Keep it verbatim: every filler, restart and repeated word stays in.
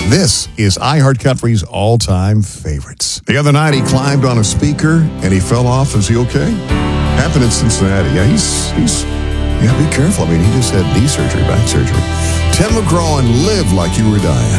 This is iHeartCountry's all-time favorites. The other night, he climbed on a speaker and he fell off. Is he okay? Happened in Cincinnati. Yeah, he's, he's, yeah, be careful. I mean, he just had knee surgery, back surgery. Tim McGraw and Live Like You Were Dying.